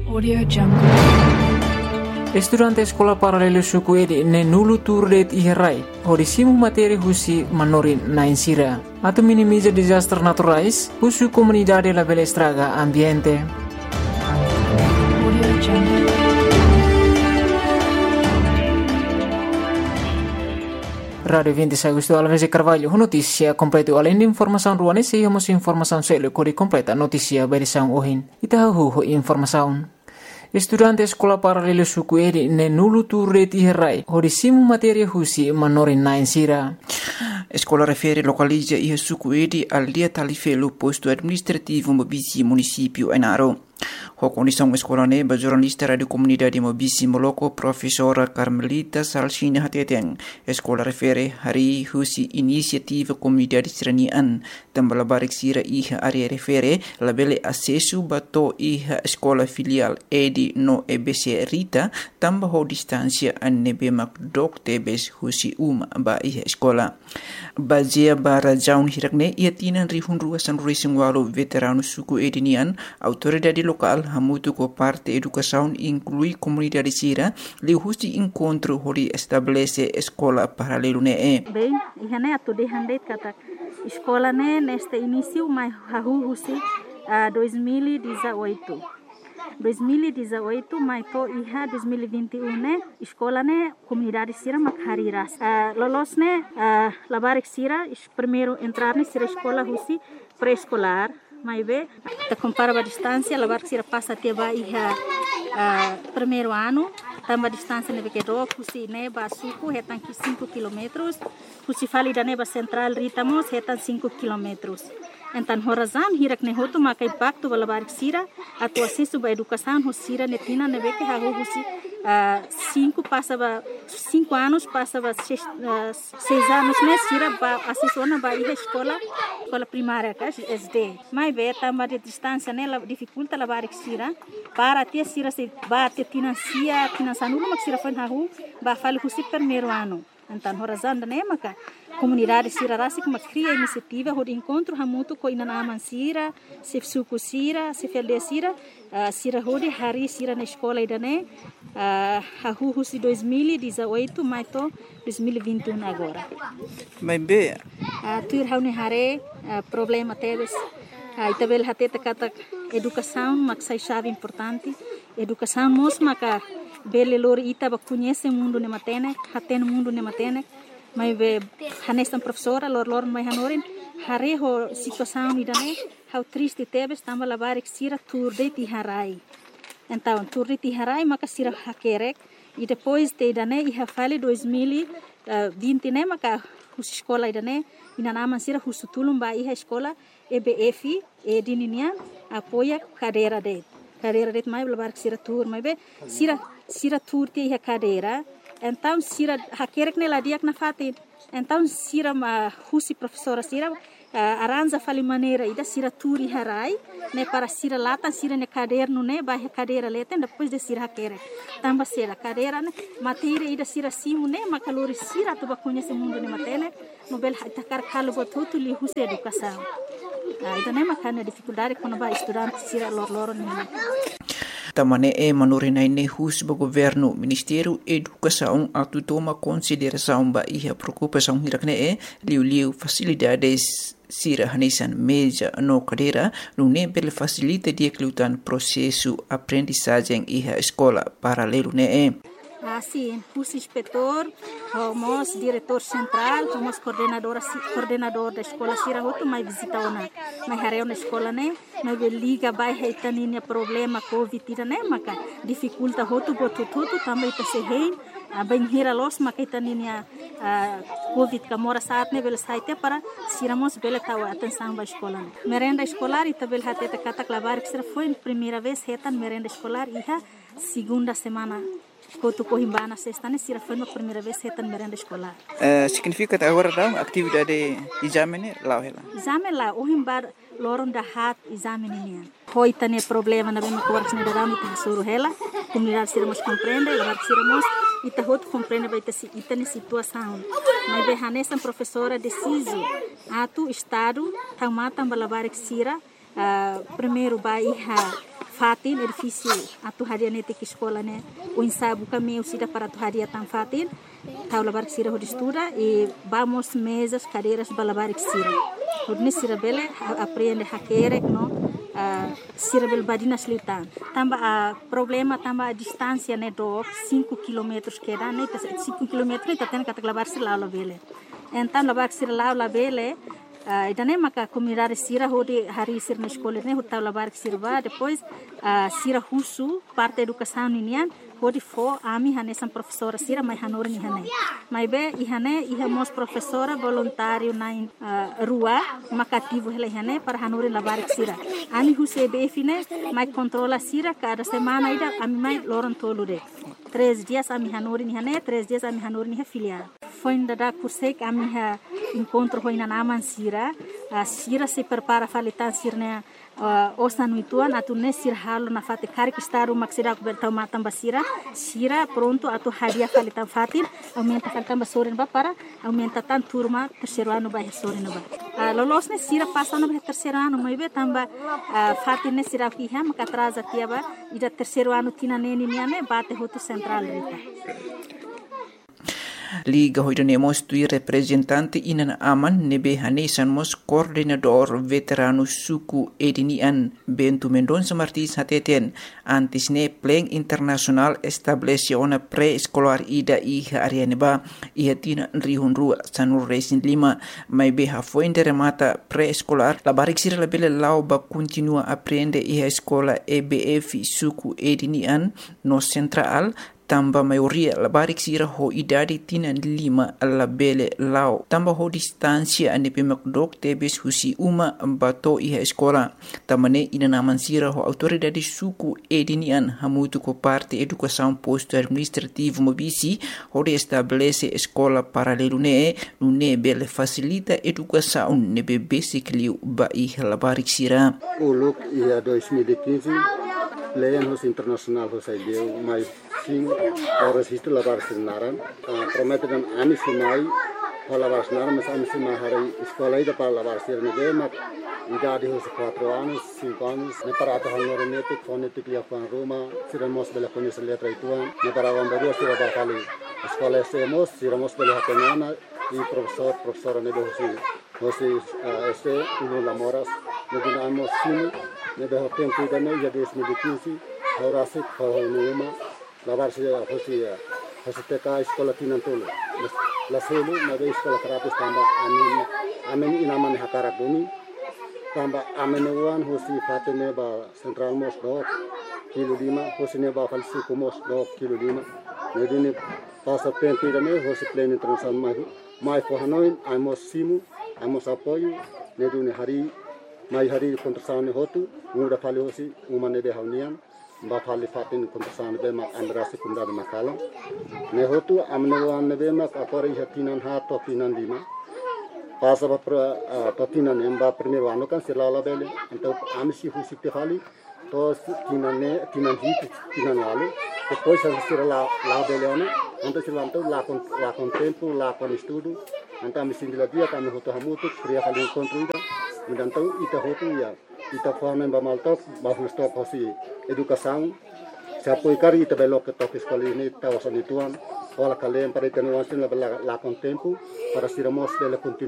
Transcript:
Audio Jungle. Estudante sekolah paralelo suku edi ne nulu turdet iherai. Hodisimu materi husi manorin na insira. Atau minimiza disaster naturais, husu comunidade la bela estraga ambiente. Audio Jungle. Radio 26 Agosto Alves de Carvalho, notícia completa. Além de informação ruane, seguimos informação selo kori completa notícia berisão ohin. Itahu informação. Estudante sekolah paralelo suku edi ne nulu turret iherai. Hodisimu materia husi manorin na insira. Escola refere localiza e suku edi al dia talifelo posto administrativo Mobisi município Ainaro. A condição escola neba jornalista radio comunidade Mobisi Moloko professora Carmelita Salsina Hateteng. Escola refere hari husi inisiativa comunidade seranian tambah barik sira iha area refere labele acesso bato iha escola filial edi no EBC Rita tambah ho distância anebe mak dok tebes husi ba iha escola. Bazia bara jaun hirakne ia tinan rihun ruasan racing walu veterano suku edinian autoridade local hamutu ko parte educação inclui comunidade sira li husi encontro hori estabelece escola paralelo ne bem ihane atu de handet kata escola ne neste início mai hahu husi 2018 mai to iha 2021 ne escola ne comunidade sira makhariras lolos ne labarik sira primeiro entrar ne sira escola husi pré-escolar mai be ta compara a distância labar sira passa até ba iha primeiro ano tamba distância ne que do husi ne ba suku hetan 5 km husi fali da ne ba central ritamos hetan 5 km. Então, horazan hirak ne hotu makai pacto balabarik sira atu acesso ba educação husira netina nebe que hago husi 5 anos passava 6 anos ne sira ba acesso na ba escola primária ka SD mai be tamba de distância ne la dificulta labarik sira para ter sira se ba te financia nulo mak sira fan hago ba fali husi primeiro ano. Então, horazan ne maka comunidade sira rasi que cria iniciativa de encontro hamutu ko inanaman sira se suku sira se felde sira sira hodi hari sira na escola idane hahu husi 2018 mai to 2021 agora mai be tur haune hare problema teves itabel hateta kata educação mak sai chave importante educação mos maka bele lor ita ba conhece mundo ne matene haten mundo ne matene mai be hanestan professora lor mai hanorin hare ho situação idane how triste tebes tamba labarik sira turde ti harai então turde ti harai maka sira hakerek e depois te idane iha fale 2020 ne maka hus escola idane inanaman sira husutulum ba iha escola EBF edininia apoia cadeira det mai labarik sira tur mai be sira tur ti iha cadeira. Então sira hakerek ne la diak na fatin então sira ma husi professora sira aranja fali maneira ida sira turi harai ne para sira latan sira ne caderno ne ba cadeira leten depois de sira hakerek tamba sira cadeira ne matéria ida sira simu ne makalori sira tu ba conhece mundo ne matene no bel takar kalu botutu li husi educação ida ne makana dificuldade quando ba estudante sira lor ne tamane manorinai ne hus ba governo Ministério Educação atu toma consideração ba iha preocupação hirakne liu facilidades sira hanesan meja no cadeira no nebel facilita de clutan processo aprendizagem iha escola paralelo ne Sim, os inspetor, os diretor central, os coordenador da escola sira hotu mai visita ona, mai hareu na escola ne, mai liga bai heitaninya problema covid ira ne maka dificulta hotu botutu também ta se hein, bem hira los maka heitaninya covid kamora saat ne bel saite para siramos bela tawa atenção ba escola. Merenda escolar ita bel hateta kata klabar que foi primeira vez hetan merenda escolar iha segunda semana Kotu Cohimbana sexta ne sira foi a primeira vez hetan merenda escolar. Significa agora da atividade exame lá hela. Exame lá o himbar loron da hat exame ne. Foi tane problema na bema coordes ne da mita suru hela. Comunidade sira mos compreende, lá sira mos ita hot compreende vai ter itane situação. Mas behanesa professora deciso atu estado tamata balabarik sira primeiro ba iha fatin edifício atu hadia nete que escola né o ensaio caminho sida para tu hadia tan fatin tau labar que sira estuda e vamos mesas cadeiras balabar que sira hodne sira bele aprende hakere no sira bel badina slitan tamba a problema tamba a distância né do 5 km que dá né 5 km tá tendo que labar sira lá bele então labar sira lá bele idane maka comunidade sira hodi hari sir na escola ne hota labar sirva depois sira husu parte educação ninian hodi fo ami hane sam professora sira mai hanor ni hane mai be ihane ihamos professora voluntário na rua makativo hele hane para hanor labar sira ami huse be fine mai controla sira cada semana ida ami mai loron tolude 3 dias ami hanor ni hane 3 dias ami hanor ni filial foi da curso que ami ha encontro foi na naman sira sira se prepara falitan sirne osa nuituan atu ne sir halo na fate kari que está uma sira coberta matam basira sira pronto atu hadia falitan fatin aumenta falitan basoren ba para aumenta tan turma terceiro ano ba soren ba lolos ne sira passa no terceiro ano mai be tamba fatin ne sira fiha maka atrasa tiaba ida terceiro ano tina neni niane bate hotu central rita Liga hoidanemos tui representante inan aman nebe hanesan mos coordenador veterano suku edinian Bentu Mendonça Martins hateten antis ne pleng internasional estableciona pre-escolar ida iha arianeba iha tina rihun rua sanur resin 5 mai beha foinde remata pre-escolar la barik sira labele lau ba continua aprende iha escola EBF suku edinian no central tamba maioria la barik sira ho idadi tina 5 la bele lao tamba ho distansia ane pe makdok tebes husi uma bato iha escola tamane ina naman sira ho autoridade suku edinian hamutu ko parte educação posto administrativo mobisi ho de estabelece escola paralelo ne nune bele facilita educação ne be basic liu ba iha la barik sira uluk ia 2015 Leanos internasional ho sai deu mai sim horas isto lavar sinaran prometeram ami simai lavar sinaran mas ami simai hari escola ida para lavar sirne de mak idade ho 4 anos 5 anos ne para ata hanor nete fonetic lia fan Roma siramos bela conhecer letra ituan ne para vamberu sira ba kali escola siramos bela hatenana e professora ne do hosi este uno lamoras ne dinamos sim ne do tempo ida ne ya 2015 ahora se uma lavar se hosi teka escola tinantolo la selu na de escola terapis tamba amen inaman hakara bumi tamba amen wan hosi fatene ba central mos do kilo 5 hosi ne ba falsi kumos do kilo 5 ne dini passa tempo ida ne hosi plane internasional mai fo hanoi amos simu amos apoio ne dini hari kontrasane hotu muda fali hosi umane de haunian ba fali fatin kontrasane be mak andrasi kunda de makala ne hotu amne wan be mak apori hatinan ha to tinan 5 pasa ba patinan emba primeiro ano kan silala bele então amsi husi te fali to tinan wale depois a sira la bele ano então silanto la con tempo la con estudo então amsi dia kami hotu hamutu kriya fali kontrida então ita hotu ya ita forma ba maltop ba stop hosi educação se apoiar ita belok ke top escola ini tawasan ituan wala kalem para ita nuansin la con tempo para siramos bele